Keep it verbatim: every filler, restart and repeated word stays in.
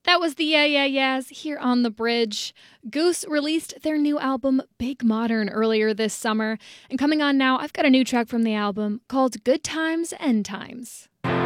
That was the Yeah Yeah Yeahs here on The Bridge. Goose released their new album, Big Modern, earlier this summer. And coming on now, I've got a new track from the album called Good Times, End Times.